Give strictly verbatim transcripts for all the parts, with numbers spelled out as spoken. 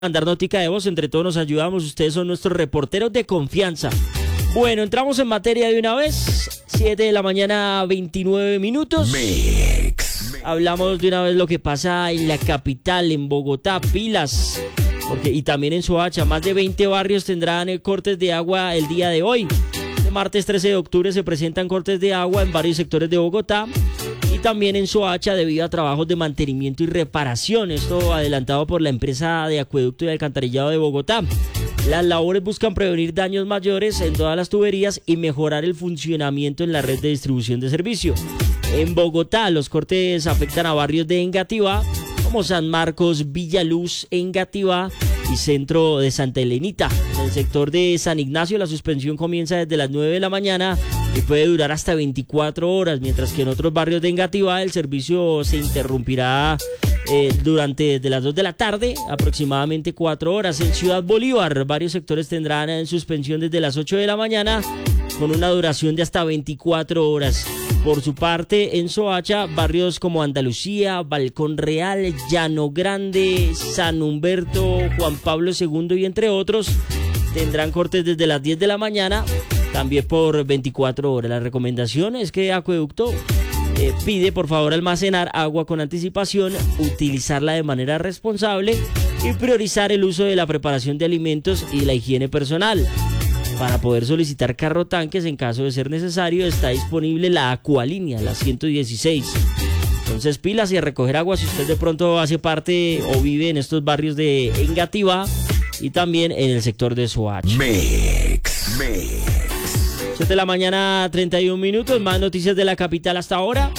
mandar notica de voz, entre todos nos ayudamos, ustedes son nuestros reporteros de confianza. Bueno, entramos en materia de una vez, siete de la mañana, veintinueve minutos. Mix. Hablamos de una vez lo que pasa en la capital, en Bogotá, pilas, porque y también en Soacha, más de veinte barrios tendrán eh, cortes de agua el día de hoy. El martes trece de octubre se presentan cortes de agua en varios sectores de Bogotá y también en Soacha debido a trabajos de mantenimiento y reparación, esto adelantado por la empresa de acueducto y alcantarillado de Bogotá. Las labores buscan prevenir daños mayores en todas las tuberías y mejorar el funcionamiento en la red de distribución de servicio. En Bogotá, los cortes afectan a barrios de Engativá, como San Marcos, Villaluz, Engativá y centro de Santa Elenita. En el sector de San Ignacio, la suspensión comienza desde las nueve de la mañana y puede durar hasta veinticuatro horas, mientras que en otros barrios de Engativá el servicio se interrumpirá Eh, durante desde las dos de la tarde, aproximadamente cuatro horas. En Ciudad Bolívar, varios sectores tendrán en suspensión desde las ocho de la mañana, con una duración de hasta veinticuatro horas. Por su parte, en Soacha, barrios como Andalucía, Balcón Real, Llano Grande, San Humberto, Juan Pablo segundo y entre otros, tendrán cortes desde las diez de la mañana, también por veinticuatro horas. La recomendación es que Acueducto Eh, pide por favor almacenar agua con anticipación, utilizarla de manera responsable y priorizar el uso de la preparación de alimentos y la higiene personal. Para poder solicitar carro tanques en caso de ser necesario está disponible la Acualínea, la ciento dieciséis. Entonces pilas y a recoger agua si usted de pronto hace parte o vive en estos barrios de Engativá y también en el sector de Soacha. Mix, mix. siete de la mañana, treinta y un minutos, más noticias de la capital hasta ahora.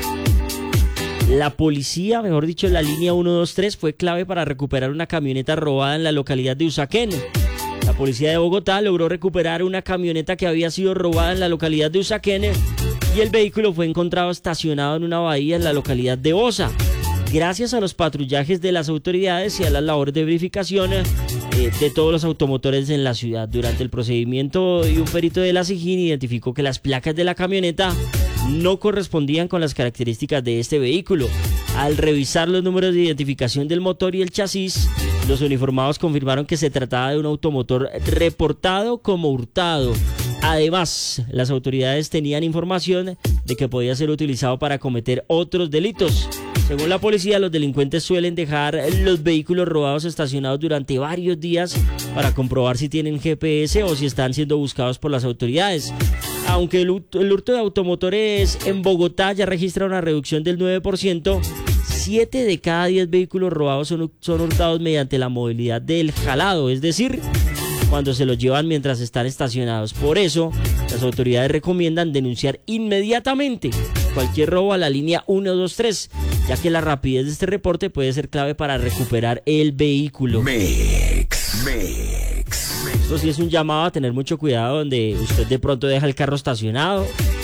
La policía, mejor dicho, la línea uno dos tres fue clave para recuperar una camioneta robada en la localidad de Usaquén. La policía de Bogotá logró recuperar una camioneta que había sido robada en la localidad de Usaquén y el vehículo fue encontrado estacionado en una bahía en la localidad de Osa. Gracias a los patrullajes de las autoridades y a las labores de verificación eh, de todos los automotores en la ciudad. Durante el procedimiento y un perito de la SIJIN identificó que las placas de la camioneta no correspondían con las características de este vehículo. Al revisar los números de identificación del motor y el chasis, los uniformados confirmaron que se trataba de un automotor reportado como hurtado. Además, las autoridades tenían información de que podía ser utilizado para cometer otros delitos. Según la policía, los delincuentes suelen dejar los vehículos robados estacionados durante varios días para comprobar si tienen G P S o si están siendo buscados por las autoridades. Aunque el hurto de automotores en Bogotá ya registra una reducción del nueve por ciento, siete de cada diez vehículos robados son, son hurtados mediante la modalidad del jalado, es decir, cuando se los llevan mientras están estacionados. Por eso, las autoridades recomiendan denunciar inmediatamente cualquier robo a la línea uno dos tres, ya que la rapidez de este reporte puede ser clave para recuperar el vehículo. Mix, mix. Esto sí es un llamado a tener mucho cuidado donde usted de pronto deja el carro estacionado.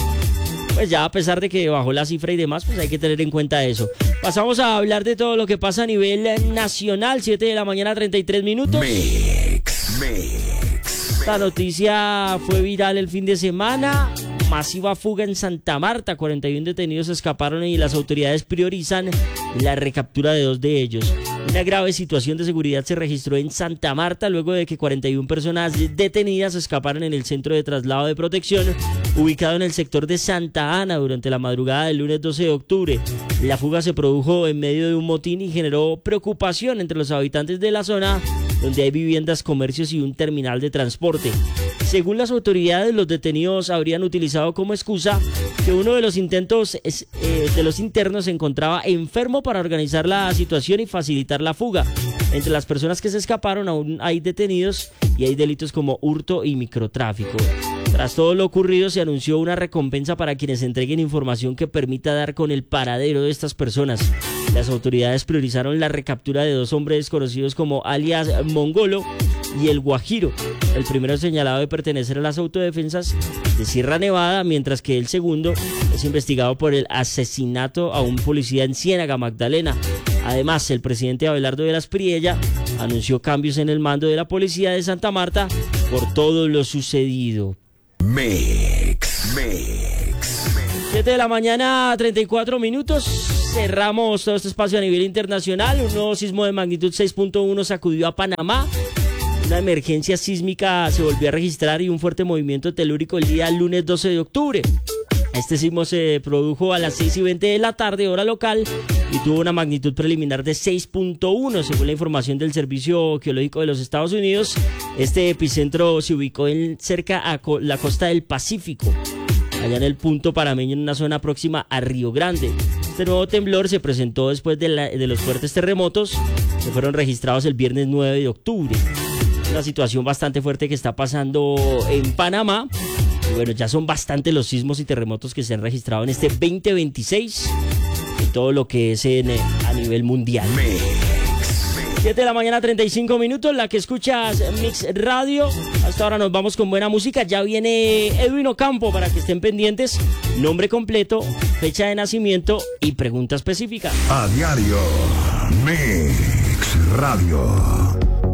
Pues ya a pesar de que bajó la cifra y demás, pues hay que tener en cuenta eso. Pasamos a hablar de todo lo que pasa a nivel nacional, siete de la mañana, treinta y tres minutos. Mix, mix. Esta noticia fue viral el fin de semana. Masiva fuga en Santa Marta, cuarenta y uno detenidos escaparon y las autoridades priorizan la recaptura de dos de ellos. Una grave situación de seguridad se registró en Santa Marta luego de que cuarenta y una personas detenidas escaparon en el centro de traslado de protección ubicado en el sector de Santa Ana durante la madrugada del lunes doce de octubre. La fuga se produjo en medio de un motín y generó preocupación entre los habitantes de la zona, donde hay viviendas, comercios y un terminal de transporte. Según las autoridades, los detenidos habrían utilizado como excusa que uno de los intentos es, eh, de los internos se encontraba enfermo para organizar la situación y facilitar la fuga. Entre las personas que se escaparon aún hay detenidos y hay delitos como hurto y microtráfico. Tras todo lo ocurrido, se anunció una recompensa para quienes entreguen información que permita dar con el paradero de estas personas. Las autoridades priorizaron la recaptura de dos hombres conocidos como alias Mongolo y el Guajiro. El primero señalado de pertenecer a las autodefensas de Sierra Nevada, mientras que el segundo es investigado por el asesinato a un policía en Ciénaga, Magdalena. Además, el presidente Abelardo de las Priella anunció cambios en el mando de la policía de Santa Marta por todo lo sucedido. Mix, mix, mix. siete de la mañana, treinta y cuatro minutos. cerramos todo este espacio a nivel internacional. Un nuevo sismo de magnitud seis punto uno sacudió a Panamá. Una emergencia sísmica se volvió a registrar y un fuerte movimiento telúrico el día lunes doce de octubre. Este sismo se produjo a las seis y veinte de la tarde, hora local, y tuvo una magnitud preliminar de seis punto uno, según la información del Servicio Geológico de los Estados Unidos. Este epicentro se ubicó en, cerca a co- la costa del Pacífico, allá en el punto panameño, en una zona próxima a Río Grande. Este nuevo temblor se presentó después de, la, de los fuertes terremotos que fueron registrados el viernes nueve de octubre. Una situación bastante fuerte que está pasando en Panamá. Y bueno, ya son bastante los sismos y terremotos que se han registrado en este veinte veintiséis, en todo lo que es en, a nivel mundial. siete de la mañana, treinta y cinco minutos, la que escuchas Mix Radio. Hasta ahora nos vamos con buena música. Ya viene Edwin Ocampo para que estén pendientes. Nombre completo, fecha de nacimiento y pregunta específica. A diario, Mix Radio.